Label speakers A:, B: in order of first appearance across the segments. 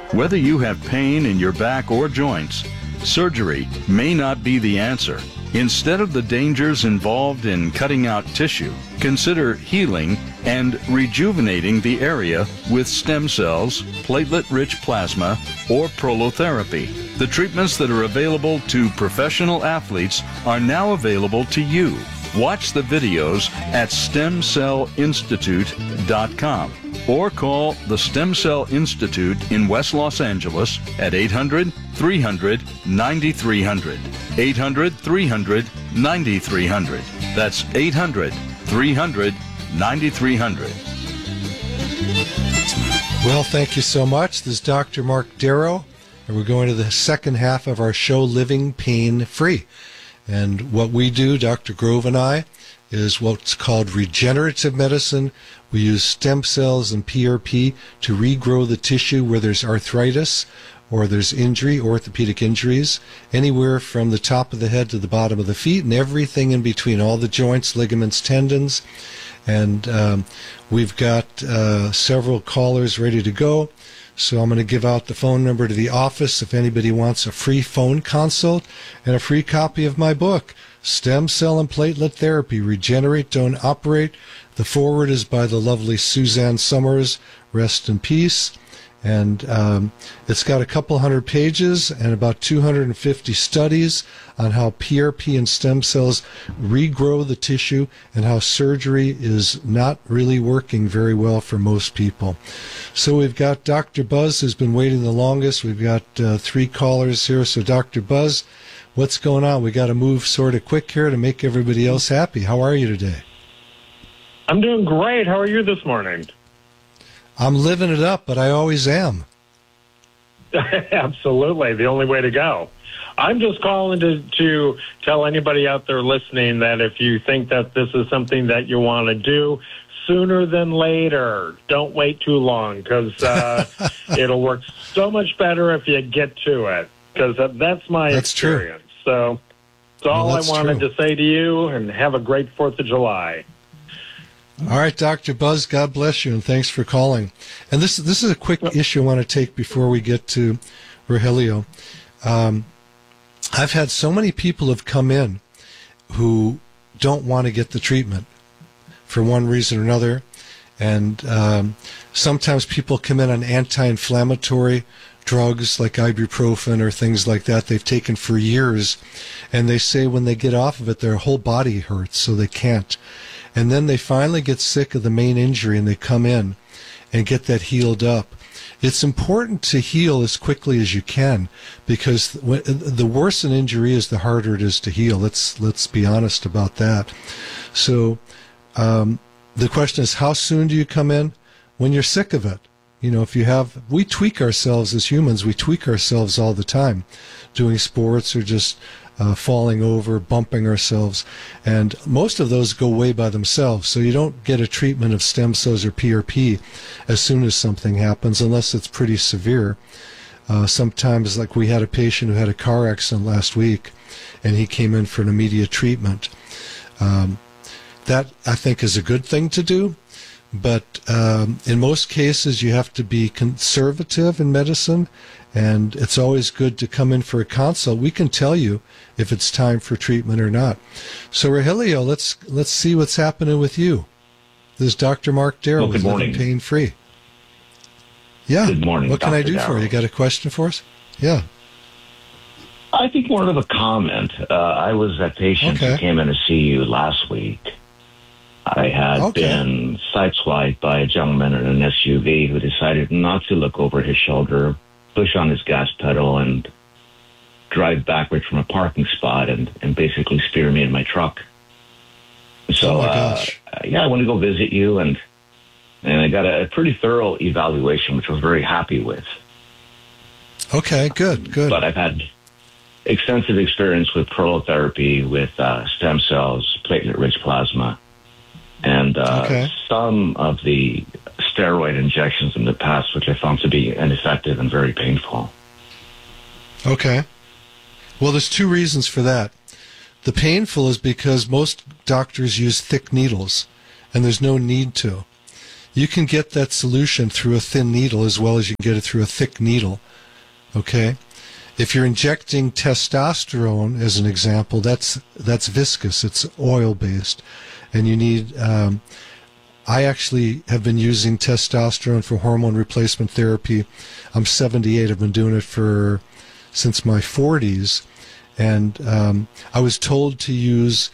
A: Whether you have pain in your back or joints, surgery may not be the answer. Instead of the dangers involved in cutting out tissue, consider healing and rejuvenating the area with stem cells, platelet-rich plasma, or prolotherapy. The treatments that are available to professional athletes are now available to you. Watch the videos at StemCellInstitute.com or call the Stem Cell Institute in West Los Angeles at 800-300-9300. 800-300-9300. That's 800-300-9300.
B: Well, thank you so much. This is Dr. Mark Darrow, and we're going to the second half of our show, Living Pain Free. And what we do, Dr. Grove and I, is what's called regenerative medicine. We use stem cells and PRP to regrow the tissue where there's arthritis or there's injury, orthopedic injuries, anywhere from the top of the head to the bottom of the feet and everything in between, all the joints, ligaments, tendons. And we've got several callers ready to go. So I'm going to give out the phone number to the office if anybody wants a free phone consult and a free copy of my book, Stem Cell and Platelet Therapy, Regenerate, Don't Operate. The foreword is by the lovely Suzanne Summers, rest in peace. And it's got a couple hundred pages and about 250 studies on how PRP and stem cells regrow the tissue and how surgery is not really working very well for most people. So we've got Dr. Buzz, who's been waiting the longest. We've got 3 callers here. So Dr. Buzz, what's going on? We got to move sort of quick here to make everybody else happy. How are you today?
C: I'm doing great. How are you this morning?
B: I'm living it up, but I always am.
C: Absolutely. The only way to go. I'm just calling to tell anybody out there listening that if you think that this is something that you want to do, sooner than later. Don't wait too long, because it'll work so much better if you get to it, because that's my experience.
B: True.
C: So that's all I wanted to say to you, and have a great 4th of July.
B: All right, Dr. Buzz, God bless you, and thanks for calling. And this is a quick issue I want to take before we get to Rogelio. I've had so many people have come in who don't want to get the treatment for one reason or another. And sometimes people come in on anti-inflammatory drugs like ibuprofen or things like that they've taken for years. And they say when they get off of it, their whole body hurts, so they can't. And then they finally get sick of the main injury and they come in and get that healed up. It's important to heal as quickly as you can, because the worse an injury is, the harder it is to heal. Let's be honest about that. So the question is, how soon do you come in? When you're sick of it. You know, we tweak ourselves as humans. We tweak ourselves all the time, doing sports or just falling over, bumping ourselves, and most of those go away by themselves. So you don't get a treatment of stem cells or PRP as soon as something happens, unless it's pretty severe. Sometimes, like we had a patient who had a car accident last week, and he came in for an immediate treatment. That, I think, is a good thing to do. But in most cases, you have to be conservative in medicine, and it's always good to come in for a consult. We can tell you if it's time for treatment or not. So, Rogelio, let's see what's happening with you. This is Dr. Mark Darrow with Living Pain Free. Yeah.
D: Good morning.
B: What can
D: Dr.
B: I do
D: Darrow.
B: for you? You got a question for us? Yeah.
D: I think more of a comment. I was a patient who came in to see you last week. I had been sideswiped by a gentleman in an SUV who decided not to look over his shoulder, push on his gas pedal, and drive backwards from a parking spot and basically spear me in my truck. So, I went to go visit you, and I got a pretty thorough evaluation, which I was very happy with.
B: Okay, good.
D: But I've had extensive experience with prolotherapy, with stem cells, platelet-rich plasma, and some of the steroid injections in the past, which I found to be ineffective and very painful.
B: Okay. Well, there's 2 reasons for that. The painful is because most doctors use thick needles, and there's no need to. you can get that solution through a thin needle as well as you can get it through a thick needle. Okay? If you're injecting testosterone, as an example, that's viscous. It's oil-based. And you need... I actually have been using testosterone for hormone replacement therapy. I'm 78. I've been doing it since my 40s. And I was told to use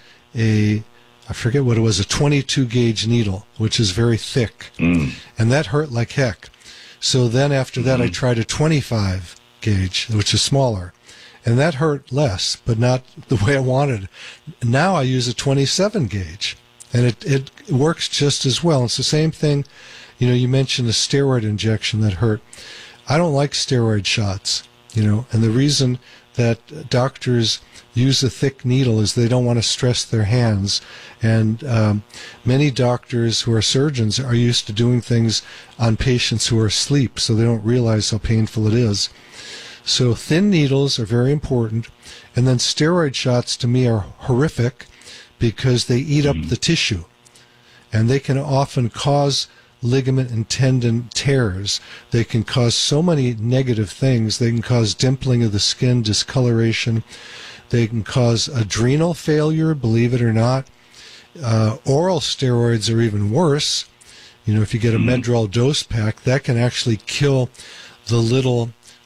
B: I forget what it was, a 22-gauge needle, which is very thick. And that hurt like heck. So then after that, I tried a 25-gauge, which is smaller. And that hurt less, but not the way I wanted. Now I use a 27-gauge. And it works just as well. It's the same thing. You know, you mentioned a steroid injection that hurt. I don't like steroid shots, you know, and the reason that doctors use a thick needle is they don't want to stress their hands. And many doctors who are surgeons are used to doing things on patients who are asleep, so they don't realize how painful it is. So thin needles are very important. And then steroid shots to me are horrific, because they eat up the tissue, and they can often cause ligament and tendon tears. They can cause so many negative things. They can cause dimpling of the skin, discoloration. They can cause adrenal failure, believe it or not. Oral steroids are even worse. You know, if you get a Medrol dose pack, that can actually kill the little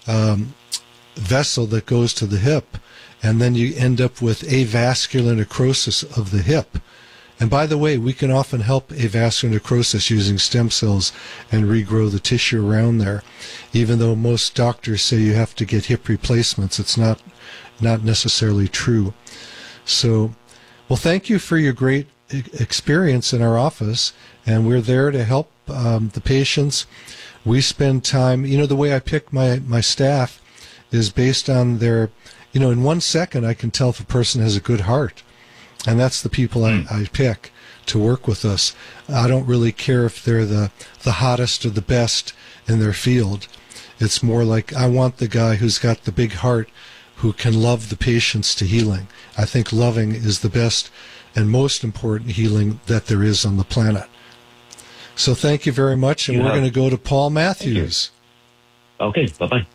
B: vessel that goes to the hip. And then you end up with avascular necrosis of the hip. And by the way, we can often help avascular necrosis using stem cells and regrow the tissue around there. Even though most doctors say you have to get hip replacements, it's not necessarily true. So, well, thank you for your great experience in our office, and we're there to help the patients. We spend time, you know, the way I pick my staff is based on their... You know, in 1 second, I can tell if a person has a good heart. And that's the people I pick to work with us. I don't really care if they're the hottest or the best in their field. It's more like I want the guy who's got the big heart who can love the patients to healing. I think loving is the best and most important healing that there is on the planet. So thank you very much. And we're going to go to Paul Matthews.
D: Okay, bye-bye.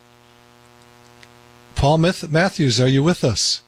B: Paul Matthews, are you with us?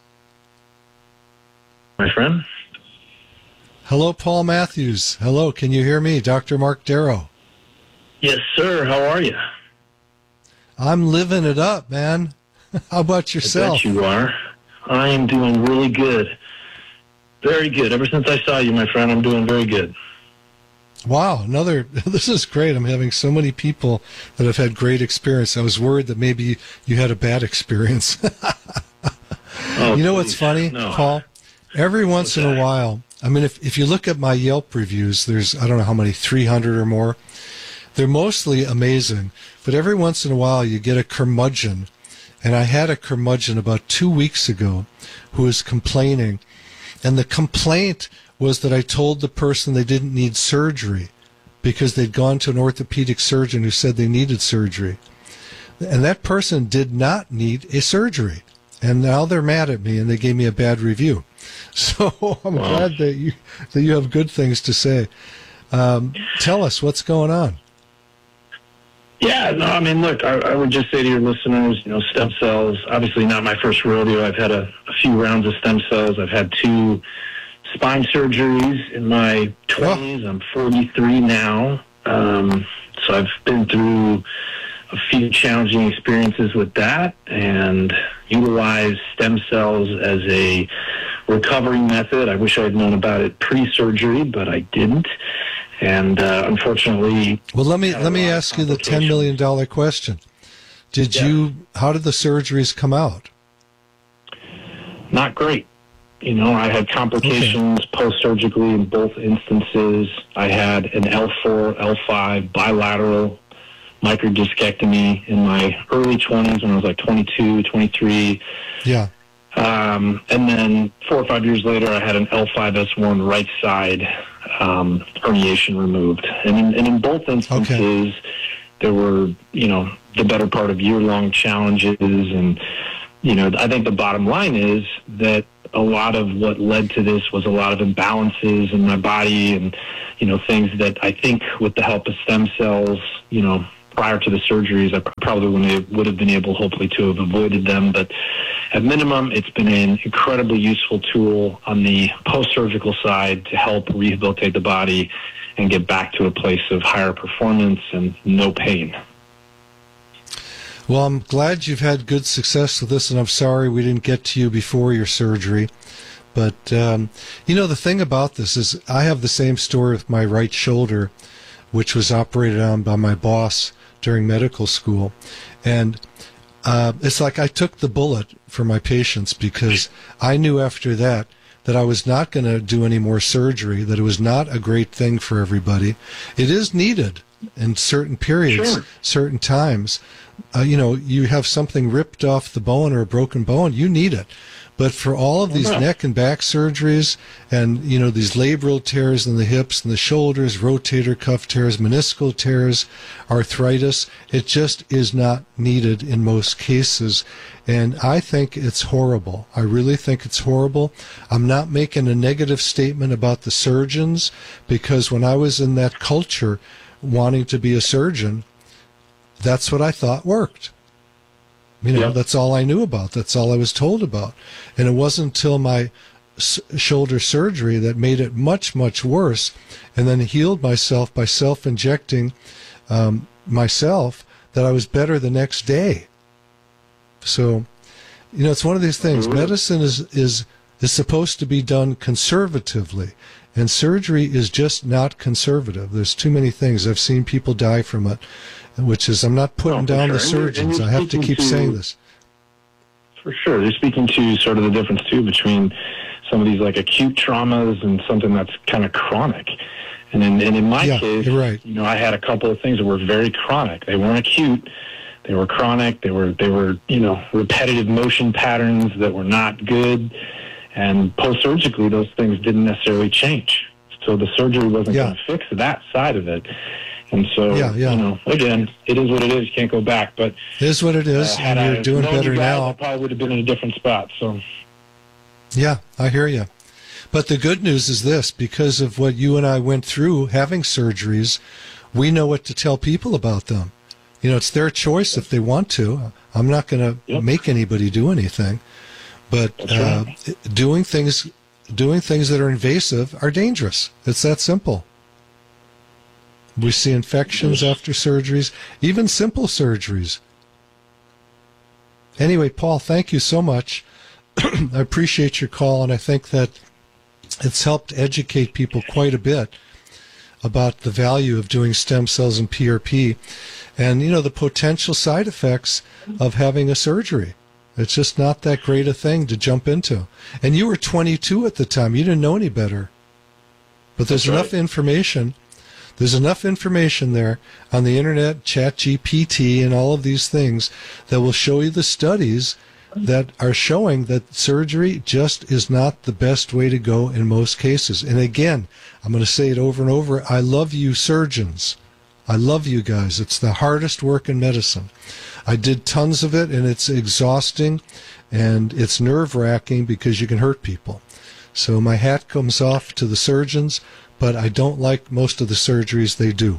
C: My friend?
B: Hello, Paul Matthews. Hello, can you hear me? Dr. Mark Darrow.
C: Yes, sir. How are you?
B: I'm living it up, man. How about yourself?
C: I bet you are. I am doing really good. Very good. Ever since I saw you, my friend, I'm doing very good.
B: Wow, this is great. I'm having so many people that have had great experience. I was worried that maybe you had a bad experience. You know what's funny, Paul? Every once in a while, I mean, if you look at my Yelp reviews, there's, I don't know how many, 300 or more. They're mostly amazing, but every once in a while you get a curmudgeon. And I had a curmudgeon about 2 weeks ago who was complaining. And the complaint was that I told the person they didn't need surgery because they'd gone to an orthopedic surgeon who said they needed surgery. And that person did not need a surgery. And now they're mad at me and they gave me a bad review. So I'm glad that you have good things to say. Tell us what's going on.
C: Yeah, no, I mean, look, I would just say to your listeners, you know, stem cells, obviously not my first rodeo. I've had a few rounds of stem cells. I've had 2 spine surgeries in my 20s. I'm 43 now. So I've been through a few challenging experiences with that and utilize stem cells as a recovery method. I wish I had known about it pre-surgery, but I didn't. And unfortunately... Well, let me ask you the $10 million question. How did the surgeries come out? Not great. You know, I had complications post-surgically in both instances. I had an L4, L5 bilateral microdiscectomy in my early 20s when I was like 22, 23. Yeah. And then 4 or 5 years later, I had an L5S1 right side herniation removed. And in both instances, there were, you know, the better part of year-long challenges. And, you know, I think the bottom line is that a lot of what led to this was a lot of imbalances in my body and
E: things that I think with the help of stem cells, prior to the surgeries, I probably would have been able, hopefully, to have avoided them. But at minimum, it's been an incredibly useful tool on the post-surgical side to help rehabilitate the body and get back to a place of higher performance and no pain.
B: Well, I'm glad you've had good success with this, and I'm sorry we didn't get to you before your surgery. But, the thing about this is I have the same story with my right shoulder, which was operated on by my boss during medical school. And it's like I took the bullet for my patients because I knew after that I was not going to do any more surgery, that it was not a great thing for everybody. It is needed in certain periods, certain times. You have something ripped off the bone or a broken bone, you need it. But for all of these neck and back surgeries and, these labral tears in the hips and the shoulders, rotator cuff tears, meniscal tears, arthritis, it just is not needed in most cases. And I think it's horrible. I really think it's horrible. I'm not making a negative statement about the surgeons, because when I was in that culture wanting to be a surgeon, that's what I thought worked. That's all I knew about. That's all I was told about. And it wasn't until my shoulder surgery that made it much, much worse, and then healed myself by self-injecting myself, that I was better the next day. So, it's one of these things. Medicine is supposed to be done conservatively, and surgery is just not conservative. There's too many things. I've seen people die from it, which is, I'm not putting down the surgeons. I have to keep saying this.
E: For sure. You're speaking to sort of the difference, too, between some of these like acute traumas and something that's kind of chronic. And in my case,
B: you're right.
E: I had a couple of things that were very chronic. They weren't acute. They were chronic. They were repetitive motion patterns that were not good. And post-surgically, those things didn't necessarily change. So the surgery wasn't going to fix that side of it. And so, again, it is what it is. You can't go back. But
B: it is what it is, and you're doing better now.
E: I probably would have been in a different spot. So,
B: yeah, I hear you. But the good news is this: because of what you and I went through having surgeries, we know what to tell people about them. It's their choice if they want to. I'm not going to make anybody do anything. But doing things that are invasive are dangerous. It's that simple. We see infections after surgeries, even simple surgeries. Anyway, Paul, thank you so much. I appreciate your call, and I think that it's helped educate people quite a bit about the value of doing stem cells and PRP and, the potential side effects of having a surgery. It's just not that great a thing to jump into. And you were 22 at the time. You didn't know any better. But there's enough information. There's enough information there on the internet, ChatGPT, and all of these things that will show you the studies that are showing that surgery just is not the best way to go in most cases. And again, I'm going to say it over and over. I love you, surgeons. I love you guys. It's the hardest work in medicine. I did tons of it, and it's exhausting, and it's nerve-wracking because you can hurt people. So my hat comes off to the surgeons, but I don't like most of the surgeries they do.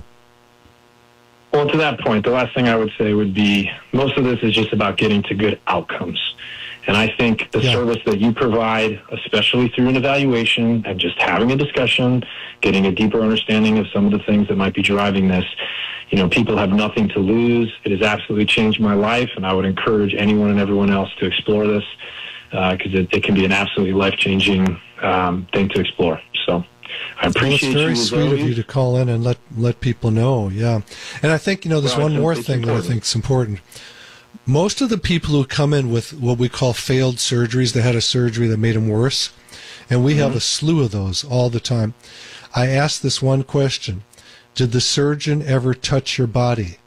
E: Well, to that point, the last thing I would say would be most of this is just about getting to good outcomes. And I think the service that you provide, especially through an evaluation and just having a discussion, getting a deeper understanding of some of the things that might be driving this, people have nothing to lose. It has absolutely changed my life, and I would encourage anyone and everyone else to explore this because it can be an absolutely life-changing thing to explore. So I appreciate you.
B: It's very sweet of you to call in and let people know, yeah. And I think, there's one more thing that I think is important. Most of the people who come in with what we call failed surgeries, they had a surgery that made them worse, and we have a slew of those all the time. I ask this one question: did the surgeon ever touch your body?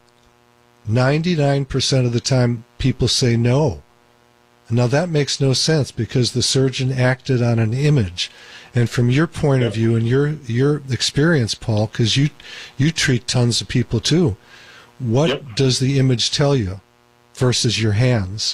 B: 99% of the time, people say no. Now, that makes no sense because the surgeon acted on an image. And from your point of view and your experience, Paul, because you treat tons of people too, what does the image tell you versus your hands?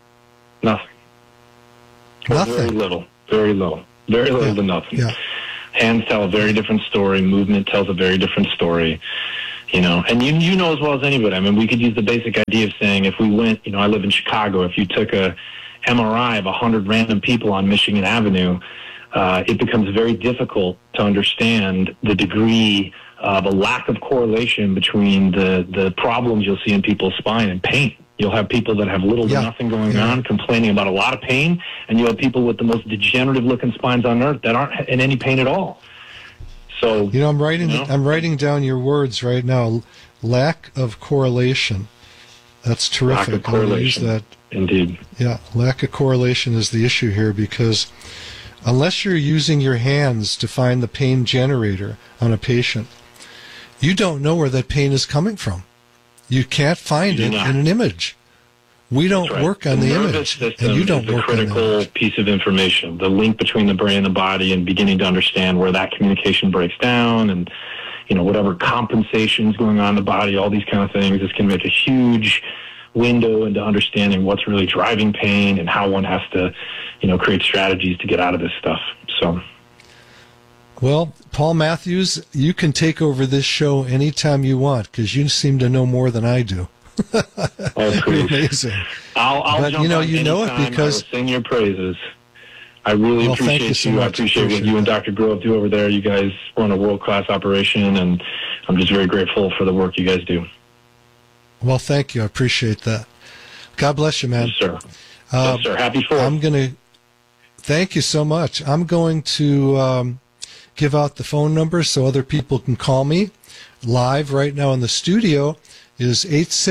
E: Nothing.
B: Nothing.
E: Very little to nothing.
B: Yeah.
E: Hands tell a very different story. Movement tells a very different story. And you know as well as anybody. I mean, we could use the basic idea of saying if we went, I live in Chicago, if you took a MRI of 100 random people on Michigan Avenue, it becomes very difficult to understand the degree of a lack of correlation between the problems you'll see in people's spine and pain. You'll have people that have little to nothing going on, complaining about a lot of pain, and you'll have people with the most degenerative-looking spines on earth that aren't in any pain at all. So
B: I'm writing down your words right now. Lack of correlation. That's terrific.
E: Lack of correlation.
B: Use that.
E: Indeed.
B: Yeah, lack of correlation is the issue here, because unless you're using your hands to find the pain generator on a patient, you don't know where that pain is coming from. You can't find it in an image. We don't work on the image, and you don't work on the image.
E: The critical piece of information, the link between the brain and the body, and beginning to understand where that communication breaks down, and whatever compensation is going on in the body, all these kind of things. This can make a huge window into understanding what's really driving pain and how one has to, create strategies to get out of this stuff. So.
B: Well, Paul Matthews, you can take over this show anytime you want, because you seem to know more than I do.
E: Oh, please.
B: Amazing.
E: I'll jump on
B: you know it because
E: I will sing your praises. I really appreciate you. I appreciate what you and Dr. Grove do over there. You guys run a world-class operation, and I'm just very grateful for the work you guys do.
B: Well, thank you. I appreciate that. God bless you, man.
E: Yes, sir. Yes, sir. Happy 4th.
B: Thank you so much. I'm going to give out the phone number so other people can call me. Live right now in the studio is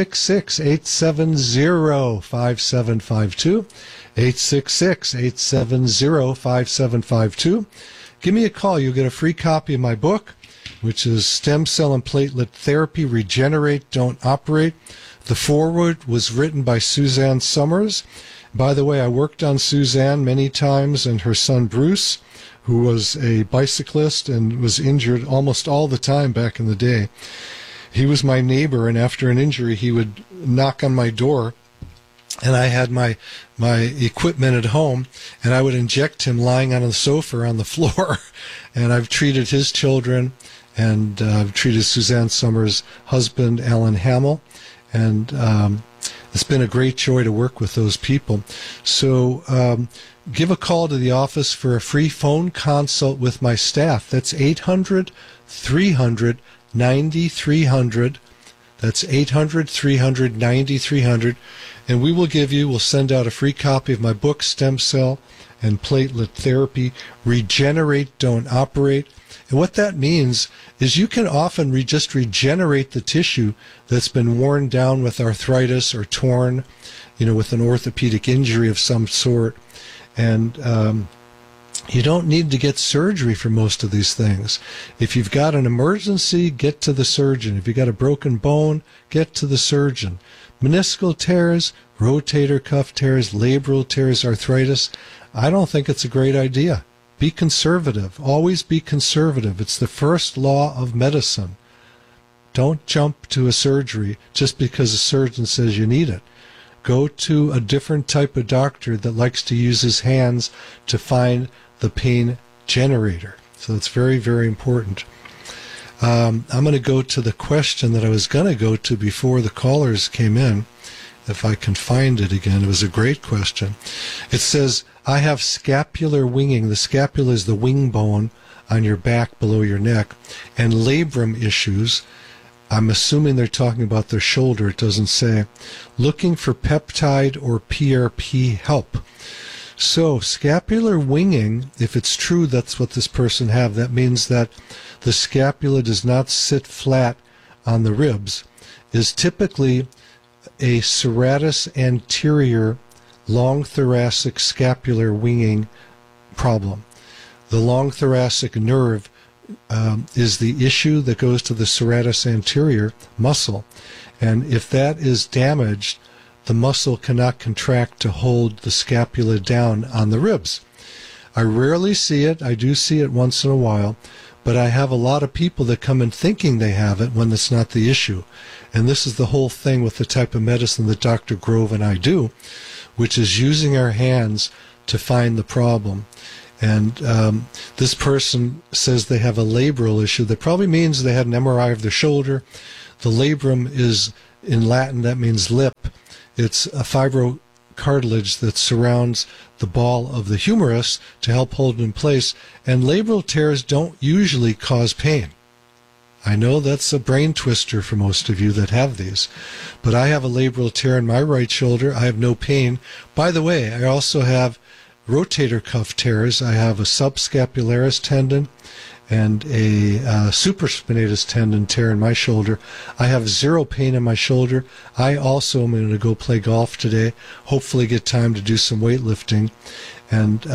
B: 866-870-5752. 866-870-5752. Give me a call. You'll get a free copy of my book, which is Stem Cell and Platelet Therapy, Regenerate, Don't Operate. The foreword was written by Suzanne Summers. By the way, I worked on Suzanne many times, and her son Bruce, who was a bicyclist and was injured almost all the time back in the day. He was my neighbor, and after an injury, he would knock on my door, and I had my equipment at home, and I would inject him lying on the sofa on the floor. And I've treated his children, and I've treated Suzanne Summers' husband, Alan Hamill, and it's been a great joy to work with those people. So give a call to the office for a free phone consult with my staff. That's 800-300-9300. That's 800-300-9300. And we'll send out a free copy of my book, Stem Cell and Platelet Therapy, Regenerate, Don't Operate. And what that means is you can often just regenerate the tissue that's been worn down with arthritis or torn, with an orthopedic injury of some sort. And you don't need to get surgery for most of these things. If you've got an emergency, get to the surgeon. If you've got a broken bone, get to the surgeon. Meniscal tears, rotator cuff tears, labral tears, arthritis, I don't think it's a great idea. Be conservative. Always be conservative. It's the first law of medicine. Don't jump to a surgery just because a surgeon says you need it. Go to a different type of doctor that likes to use his hands to find the pain generator. So it's very, very important. I'm going to go to the question that I was going to go to before the callers came in, if I can find it again. It was a great question. It says, I have scapular winging. The scapula is the wing bone on your back below your neck, and labrum issues. I'm assuming they're talking about their shoulder. It doesn't say. Looking for peptide or PRP help. So scapular winging, if it's true that's what this person have, that means that the scapula does not sit flat on the ribs, is typically a serratus anterior long thoracic scapular winging problem. The long thoracic nerve is the issue that goes to the serratus anterior muscle. And if that is damaged, the muscle cannot contract to hold the scapula down on the ribs. I rarely see it. I do see it once in a while. But I have a lot of people that come in thinking they have it when it's not the issue. And this is the whole thing with the type of medicine that Dr. Grove and I do, which is using our hands to find the problem. And this person says they have a labral issue. That probably means they had an MRI of their shoulder. The labrum is, in Latin, that means lip. It's a fibrocartilage that surrounds the ball of the humerus to help hold it in place. And labral tears don't usually cause pain. I know that's a brain twister for most of you that have these. But I have a labral tear in my right shoulder. I have no pain. By the way, I also have rotator cuff tears. I have a subscapularis tendon and a supraspinatus tendon tear in my shoulder. I have zero pain in my shoulder. I also am going to go play golf today, hopefully get time to do some weightlifting. And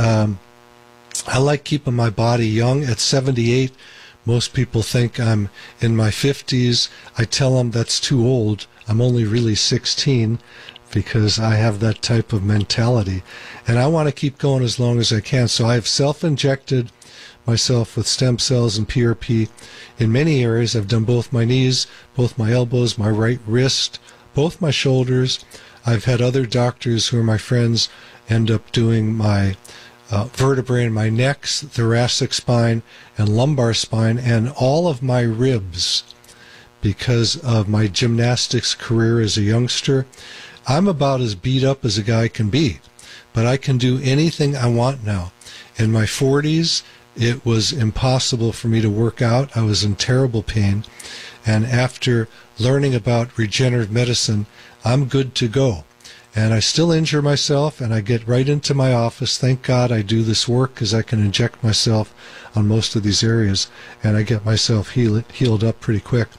B: I like keeping my body young. At 78, most people think I'm in my 50s. I tell them that's too old. I'm only really 16 because I have that type of mentality. And I want to keep going as long as I can. So I have self-injected myself with stem cells and PRP in many areas. I've done both my knees, both my elbows, my right wrist, both my shoulders. I've had other doctors who are my friends end up doing my vertebrae in my neck, thoracic spine, and lumbar spine, and all of my ribs because of my gymnastics career as a youngster. I'm about as beat up as a guy can be, but I can do anything I want now. In my 40s, it was impossible for me to work out. I was in terrible pain. And after learning about regenerative medicine, I'm good to go. And I still injure myself, and I get right into my office. Thank God I do this work because I can inject myself on most of these areas, and I get myself healed up pretty quick.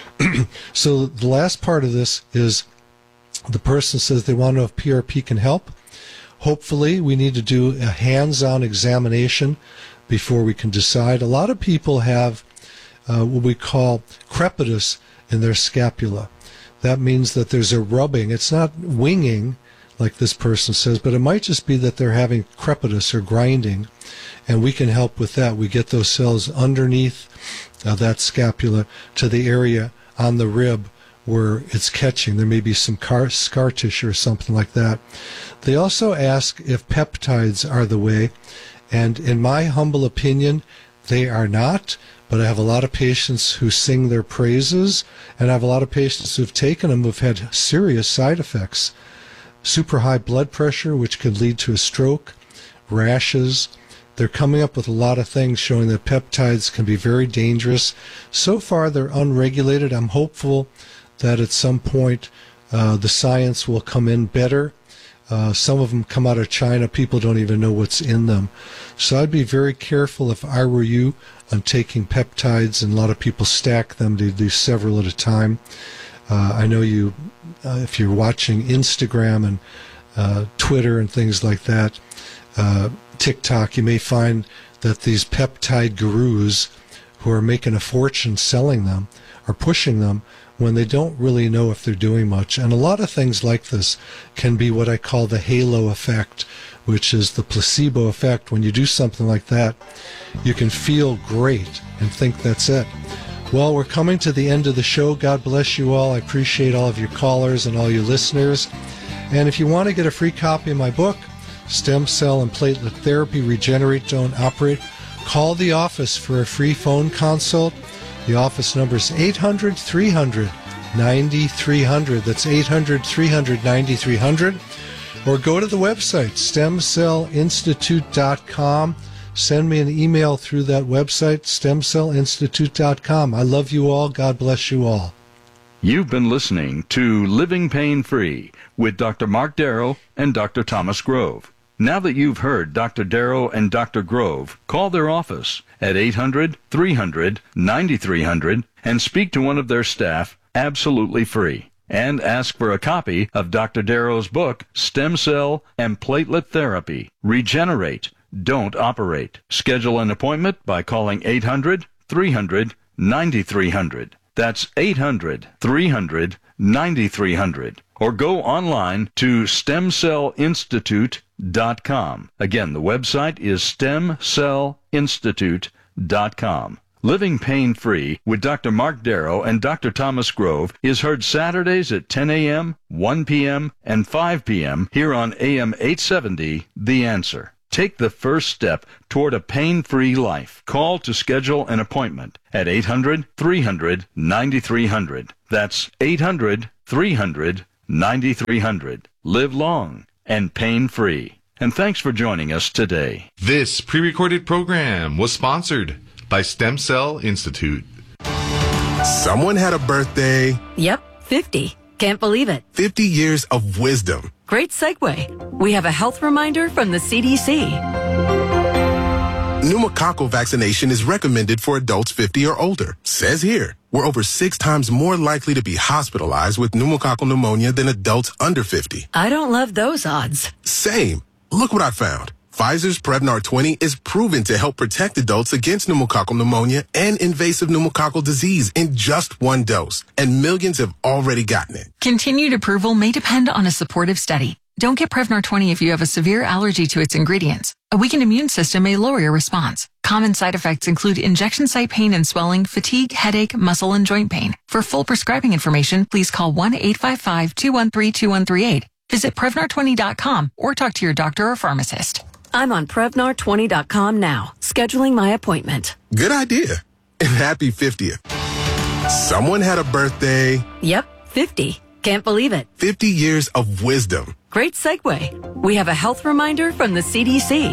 B: So the last part of this is the person says they want to know if PRP can help. Hopefully, we need to do a hands-on examination before we can decide. A lot of people have what we call crepitus in their scapula. That means that there's a rubbing. It's not winging, like this person says, but it might just be that they're having crepitus or grinding, and we can help with that. We get those cells underneath that scapula to the area on the rib where it's catching. There may be some scar tissue or something like that. They also ask if peptides are the way, and in my humble opinion, they are not. But I have a lot of patients who sing their praises, and I have a lot of patients who've taken them who've had serious side effects. Super high blood pressure, which could lead to a stroke, rashes. They're coming up with a lot of things showing that peptides can be very dangerous. So far, they're unregulated. I'm hopeful that at some point the science will come in better. Some of them come out of China. People don't even know what's in them. So I'd be very careful if I were you on taking peptides, and a lot of people stack them to do several at a time. I know you, if you're watching Instagram and Twitter and things like that, TikTok, you may find that these peptide gurus who are making a fortune selling them are pushing them when they don't really know if they're doing much. And a lot of things like this can be what I call the halo effect, which is the placebo effect. When you do something like that, you can feel great and think that's it. Well, we're coming to the end of the show. God bless you all. I appreciate all of your callers and all your listeners. And if you want to get a free copy of my book, Stem Cell and Platelet Therapy, Regenerate, Don't Operate, call the office for a free phone consult. The office number is 800-300-9300. That's 800-300-9300. Or go to the website, stemcellinstitute.com. Send me an email through that website, stemcellinstitute.com. I love you all. God bless you all.
A: You've been listening to Living Pain Free with Dr. Mark Darrow and Dr. Thomas Grove. Now that you've heard Dr. Darrow and Dr. Grove, call their office at 800-300-9300 and speak to one of their staff absolutely free. And ask for a copy of Dr. Darrow's book, Stem Cell and Platelet Therapy, Regenerate, Don't Operate. Schedule an appointment by calling 800-300-9300. That's 800-300-9300. Or go online to stemcellinstitute.com. Again, the website is stemcellinstitute.com. Living Pain Free with Dr. Mark Darrow and Dr. Thomas Grove is heard Saturdays at 10 a.m., 1 p.m., and 5 p.m. here on AM 870, The Answer. Take the first step toward a pain-free life. Call to schedule an appointment at 800-300-9300. That's 800-300-9300. Live long and pain-free. And thanks for joining us today.
F: This pre-recorded program was sponsored by Stem Cell Institute.
G: Someone had a birthday.
H: Yep, 50. Can't believe it.
G: 50 years of wisdom.
H: Great segue. We have a health reminder from the CDC.
G: Pneumococcal vaccination is recommended for adults 50 or older. Says here, we're over 6 times more likely to be hospitalized with pneumococcal pneumonia than adults under 50.
H: I don't love those odds.
G: Same. Look what I found. Pfizer's Prevnar 20 is proven to help protect adults against pneumococcal pneumonia and invasive pneumococcal disease in just 1 dose, and millions have already gotten it.
I: Continued approval may depend on a supportive study. Don't get Prevnar 20 if you have a severe allergy to its ingredients. A weakened immune system may lower your response. Common side effects include injection site pain and swelling, fatigue, headache, muscle, and joint pain. For full prescribing information, please call 1-855-213-2138. Visit Prevnar20.com or talk to your doctor or pharmacist.
H: I'm on Prevnar20.com now, scheduling my appointment.
G: Good idea. And happy 50th. Someone had a birthday.
H: Yep, 50. Can't believe it.
G: 50 years of wisdom.
H: Great segue. We have a health reminder from the CDC.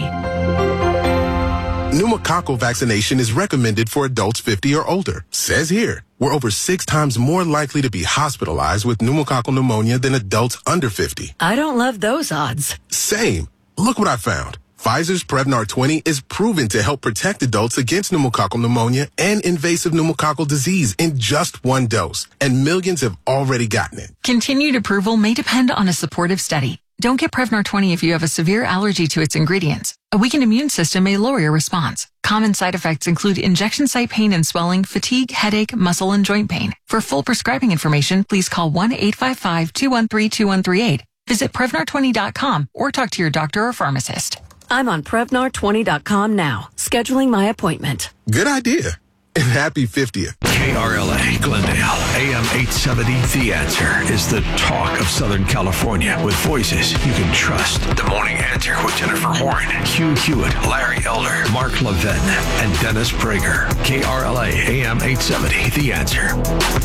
G: Pneumococcal vaccination is recommended for adults 50 or older. Says here, we're over 6 times more likely to be hospitalized with pneumococcal pneumonia than adults under 50.
H: I don't love those odds.
G: Same. Look what I found. Pfizer's Prevnar 20 is proven to help protect adults against pneumococcal pneumonia and invasive pneumococcal disease in just 1 dose, and millions have already gotten it.
I: Continued approval may depend on a supportive study. Don't get Prevnar 20 if you have a severe allergy to its ingredients. A weakened immune system may lower your response. Common side effects include injection site pain and swelling, fatigue, headache, muscle, and joint pain. For full prescribing information, please call 1-855-213-2138. Visit Prevnar20.com or talk to your doctor or pharmacist.
H: I'm on Prevnar20.com now, scheduling my appointment.
G: Good idea. And happy 50th.
J: KRLA Glendale, AM 870, The Answer is the talk of Southern California with voices you can trust. The Morning Answer with Jennifer Horn, Hugh Hewitt, Larry Elder, Mark Levin, and Dennis Prager. KRLA, AM 870, The Answer.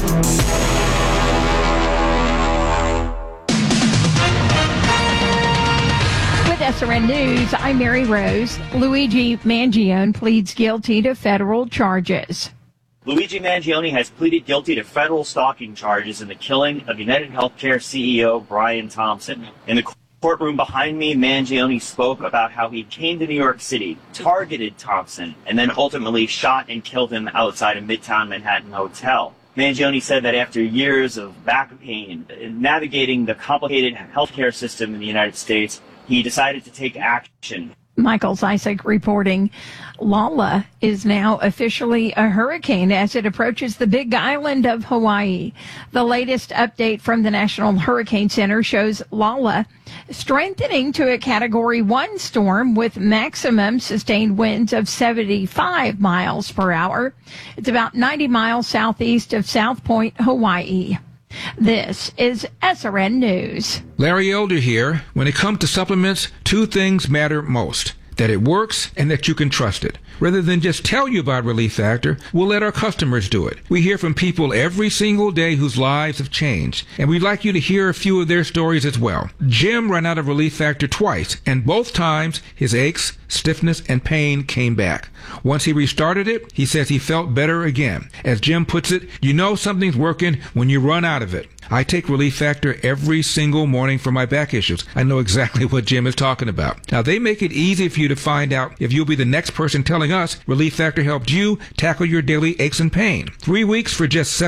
K: SRN News, I'm Mary Rose. Luigi Mangione pleads guilty to federal charges.
L: Luigi Mangione has pleaded guilty to federal stalking charges in the killing of United Healthcare CEO Brian Thompson. In the courtroom behind me, Mangione spoke about how he came to New York City, targeted Thompson, and then ultimately shot and killed him outside a Midtown Manhattan hotel. Mangione said that after years of back pain and navigating the complicated healthcare system in the United States, he decided to take action.
K: Michael Zysek reporting Lala is now officially a hurricane as it approaches the Big Island of Hawaii. The latest update from the National Hurricane Center shows Lala strengthening to a Category 1 storm with maximum sustained winds of 75 miles per hour. It's about 90 miles southeast of South Point, Hawaii. This is SRN News.
M: Larry Elder here. When it comes to supplements, 2 things matter most: that it works and that you can trust it. Rather than just tell you about Relief Factor, we'll let our customers do it. We hear from people every single day whose lives have changed, and we'd like you to hear a few of their stories as well. Jim ran out of Relief Factor twice, and both times his aches, stiffness, and pain came back. Once he restarted it, he says he felt better again. As Jim puts it, you know something's working when you run out of it. I take Relief Factor every single morning for my back issues. I know exactly what Jim is talking about. Now, they make it easy for you to find out if you'll be the next person telling us Relief Factor helped you tackle your daily aches and pain. 3 weeks for just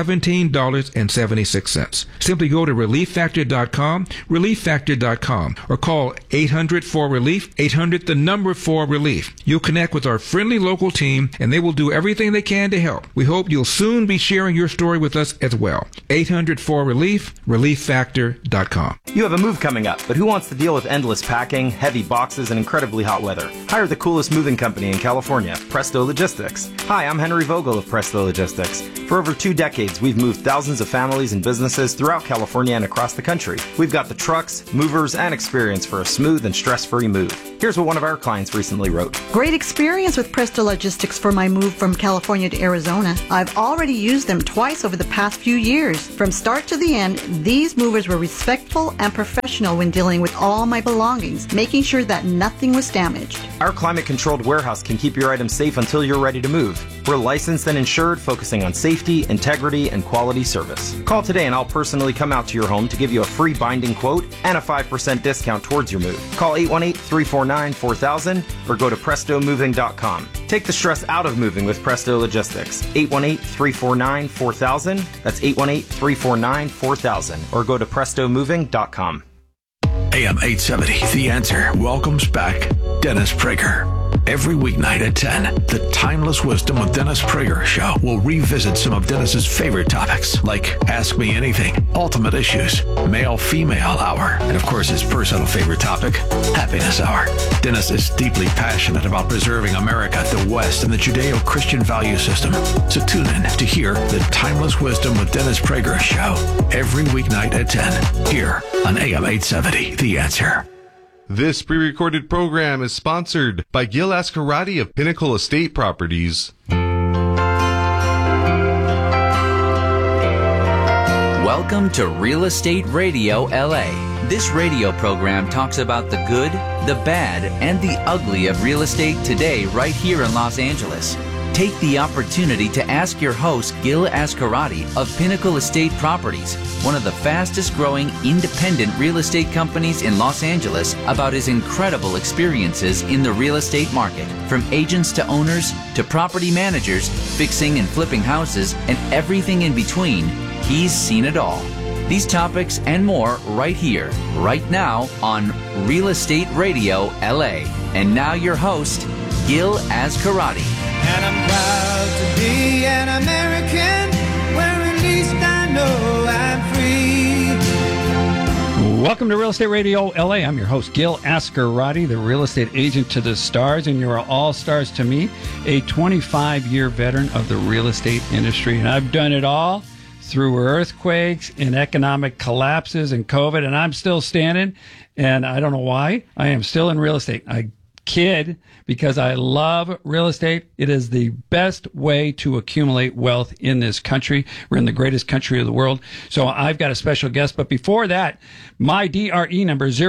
M: $17.76. Simply go to ReliefFactor.com, ReliefFactor.com, or call 800-4RELIEF, 800-4RELIEF. You'll connect with our friendly local team, and they will do everything they can to help. We hope you'll soon be sharing your story with us as well. 800-4RELIEF, ReliefFactor.com.
N: You have a move coming up, but who wants to deal with endless packing, heavy boxes, and incredibly hot weather? Hire the coolest moving company in California, Presto Logistics. Hi, I'm Henry Vogel of Presto Logistics. For over 2 decades, we've moved thousands of families and businesses throughout California and across the country. We've got the trucks, movers, and experience for a smooth and stress-free move. Here's what one of our clients recently wrote.
O: Great experience with Presto Logistics for my move from California to Arizona. I've already used them twice over the past few years. From start to the end, these movers were respectful and professional when dealing with all my belongings, making sure that nothing was damaged.
N: Our climate-controlled warehouse can keep your items safe until you're ready to move. We're licensed and insured, focusing on safety, integrity, and quality service. Call today and I'll personally come out to your home to give you a free binding quote and a 5% discount towards your move. Call 818-349-4000 or go to prestomoving.com. Take the stress out of moving with Presto Logistics. 818-349-4000. That's 818-349-4000 or go to prestomoving.com.
J: AM 870, The Answer, welcomes back Dennis Prager. Every weeknight at 10, the Timeless Wisdom of Dennis Prager show will revisit some of Dennis's favorite topics, like Ask Me Anything, Ultimate Issues, Male-Female Hour, and of course his personal favorite topic, Happiness Hour. Dennis is deeply passionate about preserving America, the West, and the Judeo-Christian value system. So tune in to hear the Timeless Wisdom with Dennis Prager show every weeknight at 10, here on AM 870, The Answer.
F: This pre-recorded program is sponsored by Gil Ascarati of Pinnacle Estate Properties.
P: Welcome to Real Estate Radio LA. This radio program talks about the good, the bad, and the ugly of real estate today right here in Los Angeles. Take the opportunity to ask your host, Gil Ascarati of Pinnacle Estate Properties, one of the fastest growing independent real estate companies in Los Angeles, about his incredible experiences in the real estate market. From agents to owners to property managers, fixing and flipping houses, and everything in between, he's seen it all. These topics and more right here, right now on Real Estate Radio LA. And now your host, Gil Ascarati.
Q: And I'm proud to be an American, where at least I know I'm free.
R: Welcome to Real Estate Radio LA. I'm your host, Gil Ascarati, the real estate agent to the stars, and you're all stars to me, a 25-year veteran of the real estate industry. And I've done it all through earthquakes and economic collapses and COVID, and I'm still standing, and I don't know why. I am still in real estate. I kid because I love real estate. It is the best way to accumulate wealth in this country. We're in the greatest country of the world. So I've got a special guest. But before that, my DRE number is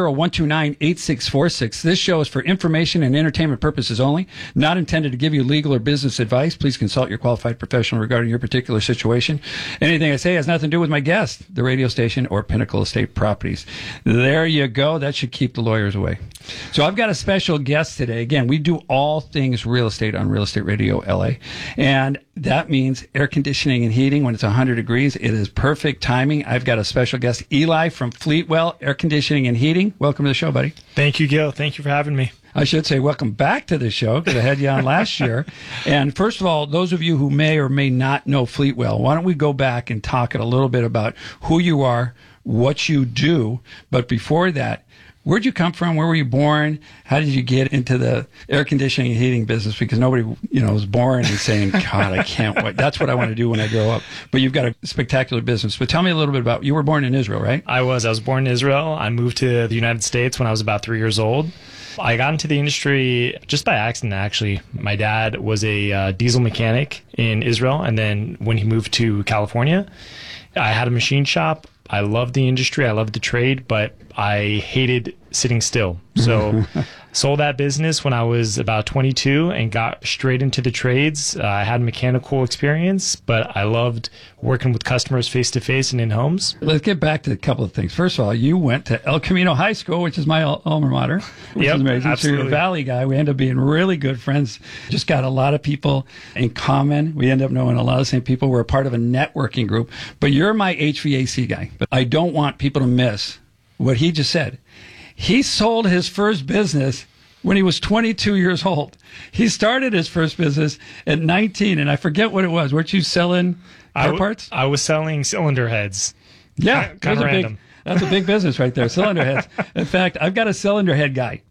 R: 0129-8646. This show is for information and entertainment purposes only, not intended to give you legal or business advice. Please consult your qualified professional regarding your particular situation. Anything I say has nothing to do with my guest, the radio station, or Pinnacle Estate Properties. There you go. That should keep the lawyers away. So I've got a special guest today. Again, we do all things real estate on Real Estate Radio LA. And that means air conditioning and heating when it's 100 degrees. It is perfect timing. I've got a special guest, Eli from Fleetwell Air Conditioning and Heating. Welcome to the show, buddy.
S: Thank you, Gil. Thank you for having me.
R: I should say welcome back to the show because I had you on last year. And first of all, those of you who may or may not know Fleetwell, why don't we go back and talk a little bit about who you are, what you do. But before that, where'd you come from? Where were you born? How did you get into the air conditioning and heating business? Because nobody, was born and saying, God, I can't wait. That's what I want to do when I grow up. But you've got a spectacular business. But tell me a little bit about, you were born in Israel, right?
S: I was born in Israel. I moved to the United States when I was about 3 years old. I got into the industry just by accident, actually. My dad was a diesel mechanic in Israel. And then when he moved to California, I had a machine shop. I loved the industry. I loved the trade, but I hated sitting still. So sold that business when I was about 22 and got straight into the trades. I had mechanical experience, but I loved working with customers face-to-face and in homes.
R: Let's get back to a couple of things. First of all, you went to El Camino High School, which is my alma mater, which is amazing.
S: Absolutely.
R: So you're a Valley guy. We end up being really good friends. Just got a lot of people in common. We end up knowing a lot of the same people. We're a part of a networking group. But you're my HVAC guy. But I don't want people to miss what he just said. He sold his first business when he was 22 years old. He started his first business at 19, and I forget what it was. Weren't you selling car parts?
S: I was selling cylinder heads.
R: Yeah,
S: kind of random.
R: That's a big business right there, cylinder heads. In fact, I've got a cylinder head guy.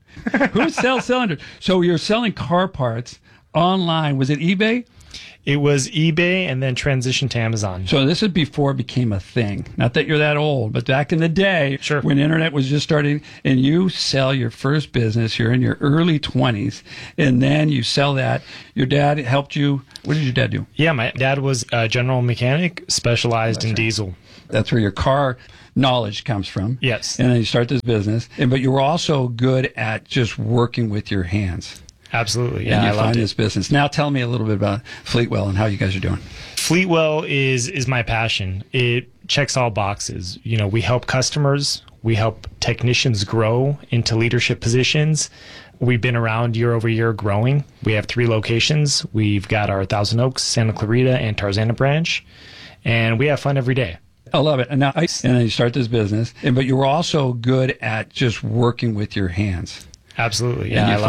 R: Who sells cylinders? So you're selling car parts online. Was it eBay?
S: It was eBay and then transitioned to Amazon.
R: So this is before it became a thing. Not that you're that old, but back in the day,
S: sure,
R: when internet was just starting, and you sell your first business, you're in your early 20s, and then you sell that. Your dad helped you. What did your dad do?
S: Yeah, my dad was a general mechanic, specialized in diesel.
R: That's where your car knowledge comes from.
S: Yes.
R: And then you start this business, but you were also good at just working with your hands.
S: Absolutely.
R: Yeah,
S: I
R: you
S: loved
R: find
S: it.
R: this business. Now tell me a little bit about Fleetwell and how you guys are doing.
S: Fleetwell is my passion. It checks all boxes. You know, we help customers. We help technicians grow into leadership positions. We've been around year over year growing. We have 3 locations. We've got our Thousand Oaks, Santa Clarita, and Tarzana branch. And we have fun every day.
R: I love it. And then you start this business, but you were also good at just working with your hands.
S: Absolutely.
R: Yeah,
S: I love